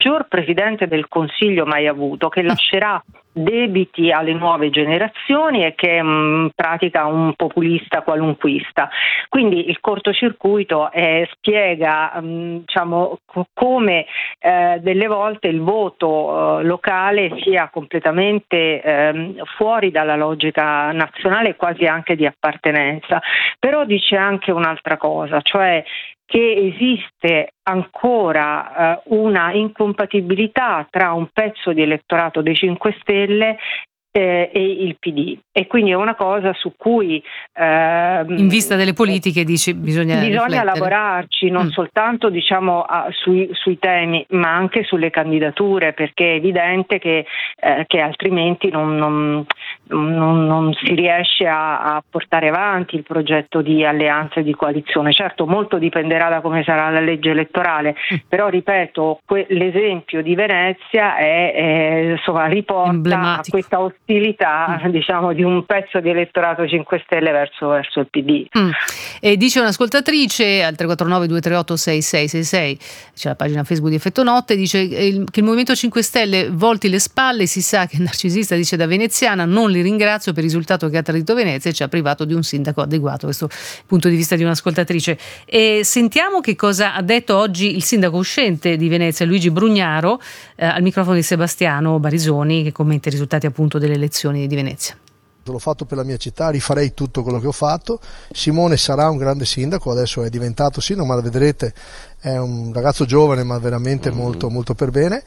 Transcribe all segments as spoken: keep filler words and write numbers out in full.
peggior Presidente del Consiglio mai avuto, che lascerà debiti alle nuove generazioni e che in pratica un populista qualunquista. Quindi il cortocircuito eh, spiega mh, diciamo co- come eh, delle volte il voto eh, locale sia completamente eh, fuori dalla logica nazionale, quasi anche di appartenenza. Però dice anche un'altra cosa, cioè che esiste ancora eh, una incompatibilità tra un pezzo di elettorato dei cinque Stelle eh, e il P D, e quindi è una cosa su cui eh, in vista delle politiche dici bisogna bisogna lavorarci, non mm. soltanto diciamo a, sui, sui temi, ma anche sulle candidature, perché è evidente che, eh, che altrimenti non, non, non, non si riesce a, a portare avanti il progetto di alleanza e di coalizione. Certo, molto dipenderà da come sarà la legge elettorale, mm. però ripeto, que- l'esempio di Venezia è, è insomma riporta a questa ostilità mm. diciamo di un pezzo di elettorato cinque Stelle verso, verso il P D. Mm. E dice un'ascoltatrice al tre quattro nove due tre otto sei sei sei sei, c'è la pagina Facebook di Effetto Notte, dice che il Movimento cinque Stelle volti le spalle, si sa che è narcisista, dice da veneziana, non li ringrazio per il risultato che ha tradito Venezia e ci ha privato di un sindaco adeguato. Questo è il punto di vista di un'ascoltatrice. E sentiamo che cosa ha detto oggi il sindaco uscente di Venezia, Luigi Brugnaro, eh, al microfono di Sebastiano Barisoni, che commenta i risultati appunto delle elezioni di Venezia. L'ho fatto per la mia città, rifarei tutto quello che ho fatto. Simone sarà un grande sindaco, adesso è diventato sindaco, ma vedrete è un ragazzo giovane ma veramente mm-hmm. molto, molto per bene.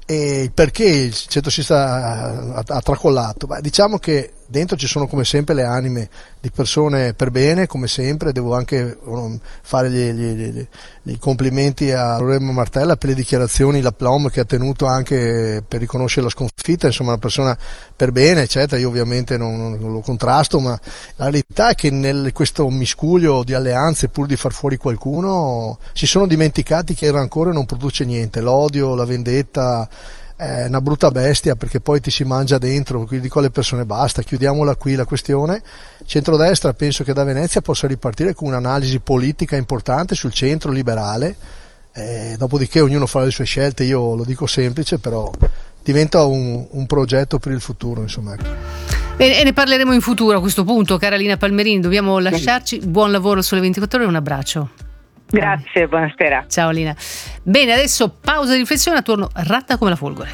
E perché il centro-sinistra ha, ha tracollato? Beh, diciamo che dentro ci sono come sempre le anime di persone per bene, come sempre. Devo anche um, fare gli, gli, gli, gli complimenti a Lorenzo Martella per le dichiarazioni, l'aplomb che ha tenuto anche per riconoscere la sconfitta, insomma una persona per bene eccetera. Io ovviamente non, non lo contrasto, ma la verità è che nel questo miscuglio di alleanze, pur di far fuori qualcuno, si sono dimenticati che il rancore non produce niente, l'odio, la vendetta è una brutta bestia, perché poi ti si mangia dentro. Quindi dico alle persone basta, chiudiamola qui la questione. Centrodestra penso che da Venezia possa ripartire con un'analisi politica importante sul centro liberale, eh, dopodiché ognuno farà le sue scelte. Io lo dico semplice, però diventa un, un progetto per il futuro, insomma. Bene, e ne parleremo in futuro a questo punto, cara Lina Palmerini. Dobbiamo lasciarci, buon lavoro sulle ventiquattro ore, un abbraccio. Grazie, buonasera. Ciao Lina. Bene, adesso pausa di riflessione, torno ratta come la folgore.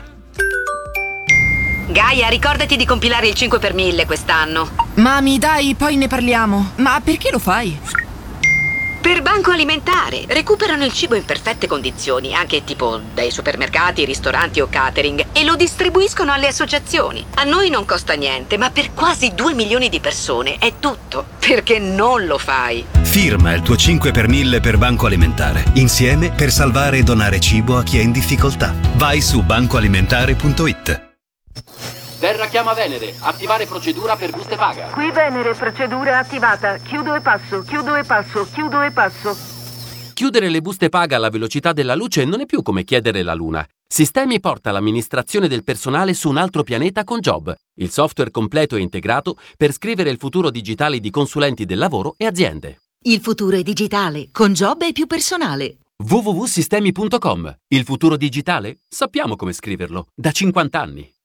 Gaia, ricordati di compilare il cinque per mille quest'anno. Mami, dai, poi ne parliamo. Ma perché lo fai? Per Banco Alimentare. Recuperano il cibo in perfette condizioni, anche tipo dai supermercati, ristoranti o catering, e lo distribuiscono alle associazioni. A noi non costa niente, ma per quasi due milioni di persone è tutto. Perché non lo fai? Firma il tuo cinque per mille per Banco Alimentare. Insieme per salvare e donare cibo a chi è in difficoltà. Vai su banco alimentare punto it. Terra chiama Venere, attivare procedura per buste paga. Qui Venere, procedura attivata. Chiudo e passo, chiudo e passo, chiudo e passo. Chiudere le buste paga alla velocità della luce non è più come chiedere la luna. Sistemi porta l'amministrazione del personale su un altro pianeta con Job, il software completo e integrato per scrivere il futuro digitale di consulenti del lavoro e aziende. Il futuro è digitale, con Job è più personale. w w w punto sistemi punto com. Il futuro digitale? Sappiamo come scriverlo, da cinquanta anni.